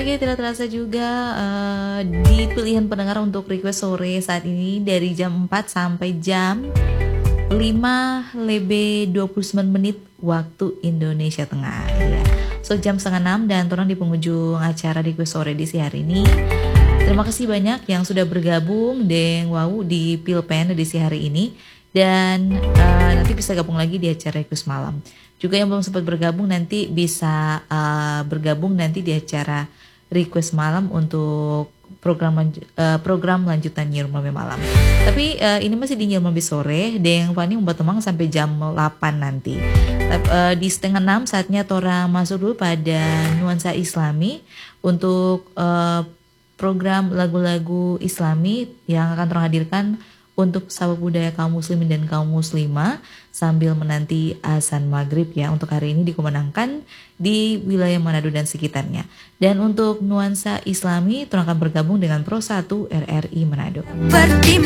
Oke, tidak terasa juga di pilihan pendengar untuk request sore saat ini dari jam 4 sampai jam 5 lebih 29 menit waktu Indonesia Tengah ya. So jam setengah 6 dan turun di penghujung acara request sore di si hari ini. Terima kasih banyak yang sudah bergabung dengan Wow di Pilpen edisi hari ini. Dan nanti bisa gabung lagi di acara request malam. Juga yang belum sempat bergabung nanti bisa bergabung nanti di acara request malam untuk program lanjutan Nyirmami malam. Tapi ini masih di Nyirmami sore, Deng Fani membuat temang sampai jam 8 nanti. Di setengah 6 saatnya Tora masuk dulu pada nuansa Islami untuk program lagu-lagu Islami yang akan terhadirkan untuk sahabat budaya kaum muslimin dan kaum muslimah sambil menanti azan maghrib ya. Untuk hari ini dikumandangkan di wilayah Manado dan sekitarnya. Dan untuk nuansa Islami, Tuhan akan bergabung dengan Pro 1 RRI Manado.